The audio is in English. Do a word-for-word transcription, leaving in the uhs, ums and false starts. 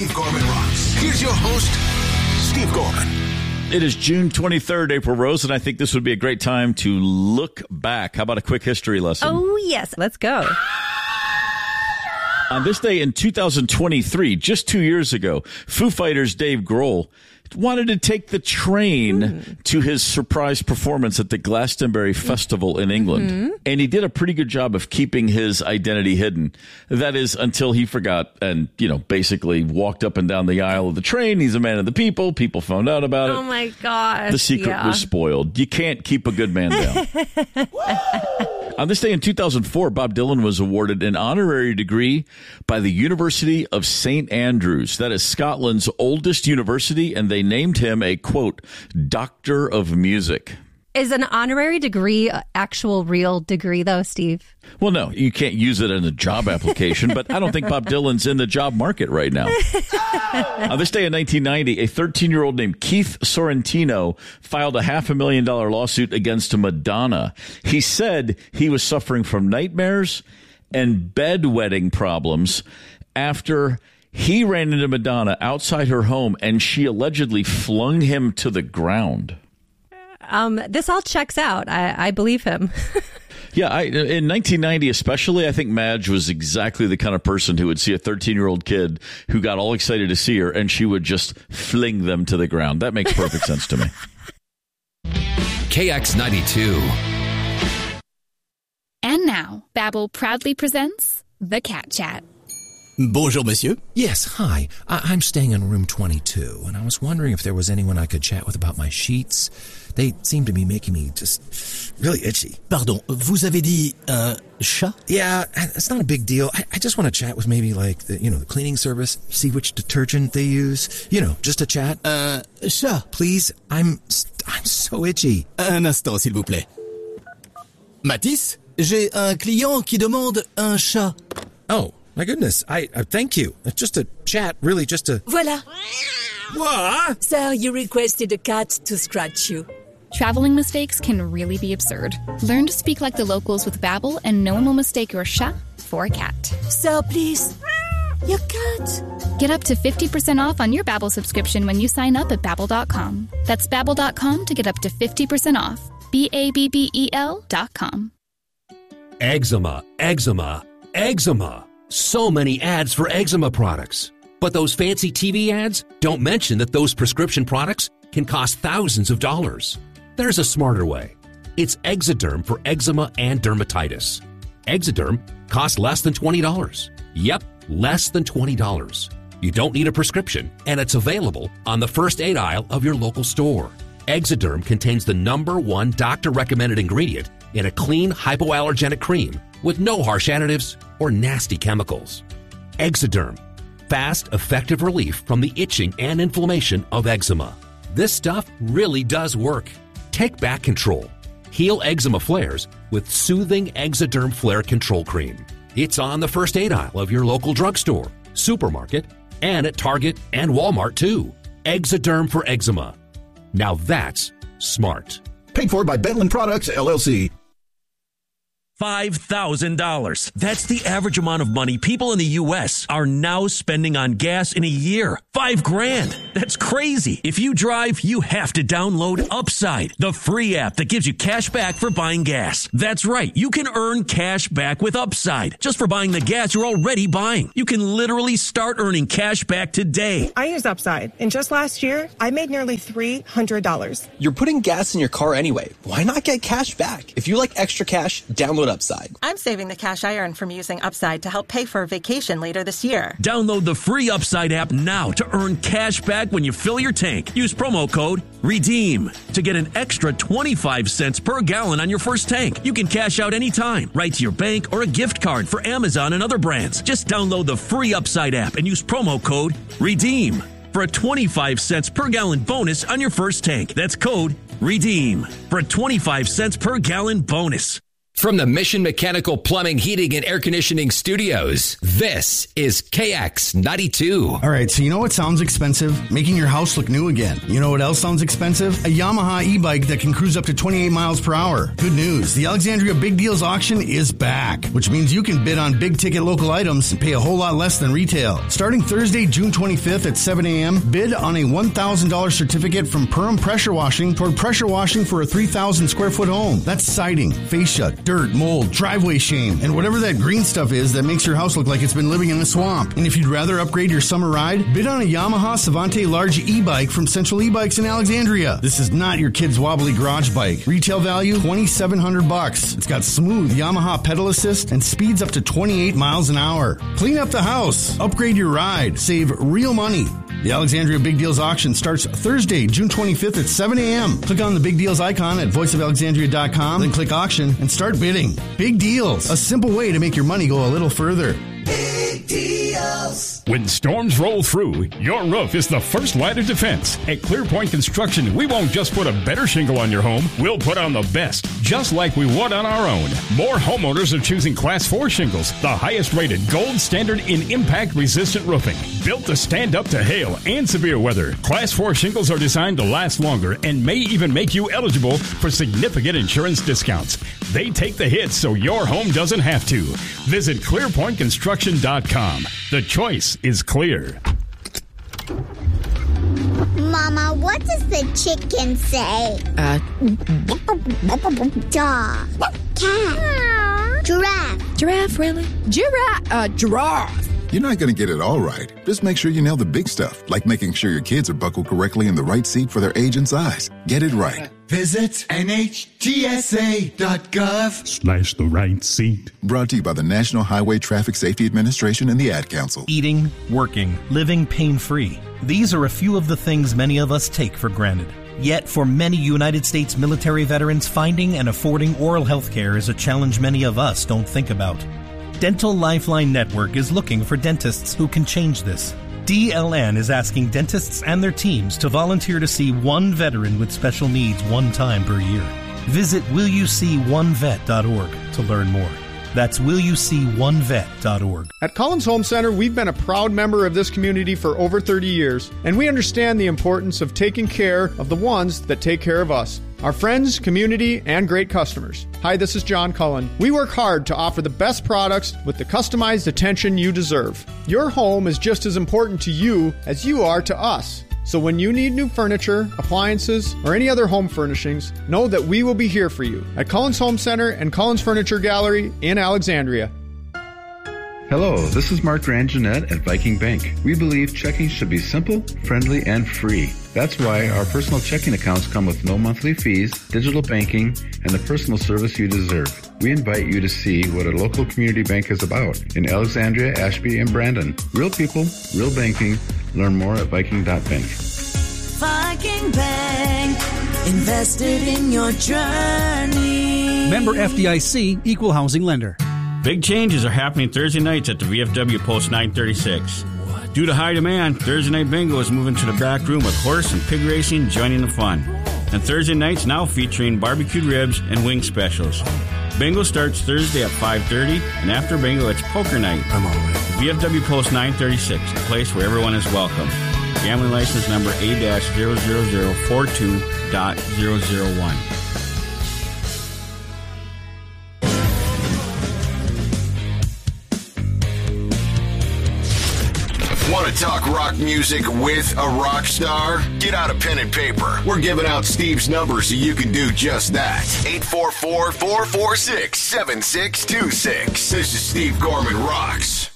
Steve Gorman Rocks. Here's your host, Steve Gorman. It is June twenty-third, April Rose, and I think this would be a great time to look back. How about a quick history lesson? Oh, yes. Let's go. On this day in two thousand twenty-three, just two years ago, Foo Fighters' Dave Grohl wanted to take the train mm. to his surprise performance at the Glastonbury Festival in England. Mm-hmm. And he did a pretty good job of keeping his identity hidden. That is, until he forgot and, you know, basically walked up and down the aisle of the train. He's a man of the people. People found out about it. Oh, my gosh. The secret yeah. was spoiled. You can't keep a good man down. On this day in two thousand four, Bob Dylan was awarded an honorary degree by the University of Saint Andrews. That is Scotland's oldest university, and they named him a, quote, Doctor of Music. Is an honorary degree an actual real degree, though, Steve? Well, no, you can't use it in a job application, but I don't think Bob Dylan's in the job market right now. On this day in nineteen ninety, a thirteen-year-old named Keith Sorrentino filed a half a million dollar lawsuit against Madonna. He said he was suffering from nightmares and bedwetting problems after he ran into Madonna outside her home and she allegedly flung him to the ground. Um, this all checks out. I, I believe him. Yeah, I, in nineteen ninety especially, I think Madge was exactly the kind of person who would see a thirteen-year-old kid who got all excited to see her, and she would just fling them to the ground. That makes perfect sense to me. K X ninety-two. And now, Babbel proudly presents The Cat Chat. Bonjour, monsieur. Yes, hi. I- I'm staying in room twenty-two, and I was wondering if there was anyone I could chat with about my sheets. They seem to be making me just really itchy. Pardon, vous avez dit un chat? Yeah, it's not a big deal. I, I just want to chat with maybe like the, you know, the cleaning service, see which detergent they use. You know, just a chat. Un chat? Please, I'm I'm so itchy. Un instant, s'il vous plaît. Mathis, j'ai un client qui demande un chat. Oh, my goodness. I, I thank you. It's just a chat, really, just a... Voilà. What? Sir, you requested a cat to scratch you. Traveling mistakes can really be absurd. Learn to speak like the locals with Babbel, and no one will mistake your chat for a cat. Sir, please. Your cat. Get up to fifty percent off on your Babbel subscription when you sign up at Babbel dot com. That's Babbel dot com to get up to fifty percent off. B A B B E L dot com. Eczema, eczema, eczema. So many ads for eczema products. But those fancy T V ads don't mention that those prescription products can cost thousands of dollars. There's a smarter way. It's Exoderm for eczema and dermatitis. Exoderm costs less than twenty dollars. Yep, less than twenty dollars. You don't need a prescription, and it's available on the first aid aisle of your local store. Exoderm contains the number one doctor-recommended ingredient in a clean hypoallergenic cream with no harsh additives or nasty chemicals. Exoderm. Fast, effective relief from the itching and inflammation of eczema. This stuff really does work. Take back control. Heal eczema flares with soothing Exoderm Flare Control Cream. It's on the first aid aisle of your local drugstore, supermarket, and at Target and Walmart too. Exoderm for eczema. Now that's smart. Paid for by Bentland Products, L L C. five thousand dollars. That's the average amount of money people in the U S are now spending on gas in a year. Five grand. That's crazy. If you drive, you have to download Upside, the free app that gives you cash back for buying gas. That's right. You can earn cash back with Upside just for buying the gas you're already buying. You can literally start earning cash back today. I used Upside, and just last year, I made nearly three hundred dollars. You're putting gas in your car anyway. Why not get cash back? If you like extra cash, download Upside. I'm saving the cash I earned from using Upside to help pay for a vacation later this year. Download the free Upside app now to earn cash back when you fill your tank. Use promo code REDEEM to get an extra twenty-five cents per gallon on your first tank. You can cash out anytime, right to your bank or a gift card for Amazon and other brands. Just download the free Upside app and use promo code REDEEM for a twenty-five cents per gallon bonus on your first tank. That's code REDEEM for a twenty-five cents per gallon bonus. From the Mission Mechanical Plumbing, Heating, and Air Conditioning Studios, this is K X ninety-two. All right, so you know what sounds expensive? Making your house look new again. You know what else sounds expensive? A Yamaha e-bike that can cruise up to twenty-eight miles per hour. Good news, the Alexandria Big Deals Auction is back, which means you can bid on big-ticket local items and pay a whole lot less than retail. Starting Thursday, June twenty-fifth at seven a.m., bid on a one thousand dollars certificate from Perham Pressure Washing toward pressure washing for a three thousand square foot home. That's siding, fascia, dirt, mold, driveway shame, and whatever that green stuff is that makes your house look like it's been living in a swamp. And if you'd rather upgrade your summer ride, bid on a Yamaha Savante Large e-bike from Central E-Bikes in Alexandria. This is not your kid's wobbly garage bike. Retail value, twenty-seven hundred bucks. It's got smooth Yamaha pedal assist and speeds up to twenty-eight miles an hour. Clean up the house. Upgrade your ride. Save real money. The Alexandria Big Deals Auction starts Thursday, June twenty-fifth at seven a.m. Click on the Big Deals icon at voice of alexandria dot com, then click auction and start bidding. Big Deals, a simple way to make your money go a little further. Big deals. When storms roll through, your roof is the first line of defense. At ClearPoint Construction, we won't just put a better shingle on your home, we'll put on the best, just like we would on our own. More homeowners are choosing Class four shingles, the highest rated gold standard in impact-resistant roofing. Built to stand up to hail and severe weather, Class four shingles are designed to last longer and may even make you eligible for significant insurance discounts. They take the hits so your home doesn't have to. Visit clear point construction dot com. The choice is clear. Mama, what does the chicken say? Uh, dog, cat, giraffe. Giraffe, really? Giraffe, uh, giraffe. You're not going to get it all right. Just make sure you nail the big stuff, like making sure your kids are buckled correctly in the right seat for their age and size. Get it right. Visit N H T S A dot gov slash the right seat. Brought to you by the National Highway Traffic Safety Administration and the Ad Council. Eating, working, living pain-free. These are a few of the things many of us take for granted. Yet, for many United States military veterans, finding and affording oral health care is a challenge many of us don't think about. Dental Lifeline Network is looking for dentists who can change this. D L N is asking dentists and their teams to volunteer to see one veteran with special needs one time per year. Visit will you see one vet dot org to learn more. That's will you see one vet dot org. At Collins Home Center, we've been a proud member of this community for over thirty years, and we understand the importance of taking care of the ones that take care of us. Our friends, community, and great customers. Hi, this is John Cullen. We work hard to offer the best products with the customized attention you deserve. Your home is just as important to you as you are to us. So when you need new furniture, appliances, or any other home furnishings, know that we will be here for you at Collins Home Center and Collins Furniture Gallery in Alexandria. Hello, this is Mark Ranjanette at Viking Bank. We believe checking should be simple, friendly, and free. That's why our personal checking accounts come with no monthly fees, digital banking, and the personal service you deserve. We invite you to see what a local community bank is about in Alexandria, Ashby, and Brandon. Real people, real banking. Learn more at viking dot bank. Viking Bank, invested in your journey. Member F D I C, Equal Housing Lender. Big changes are happening Thursday nights at the V F W Post nine thirty-six. Due to high demand, Thursday Night Bingo is moving to the back room with horse and pig racing joining the fun. And Thursday nights now featuring barbecued ribs and wing specials. Bingo starts Thursday at five thirty, and after bingo, it's poker night. I'm all right. V F W Post nine thirty-six, a place where everyone is welcome. Gambling license number A zero zero zero four two dot zero zero one. Want to talk rock music with a rock star? Get out a pen and paper. We're giving out Steve's number so you can do just that. eight four four, four four six, seven six two six. This is Steve Gorman Rocks.